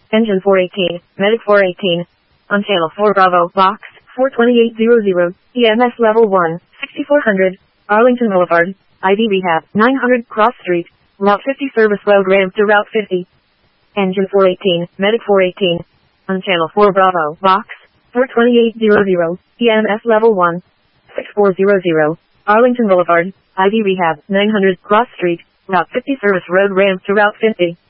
Engine 418, Medic 418. On channel 4 Bravo, box 42800, EMS level 1, 6400, Arlington Boulevard, IV Rehab, 900 Cross Street, Route 50 service road ramp to Route 50. Engine 418, Medic 418. On channel 4 Bravo, box 42800, EMS level 1, 6400, Arlington Boulevard, IV Rehab, 900 Cross Street, Route 50 service road ramp to Route 50.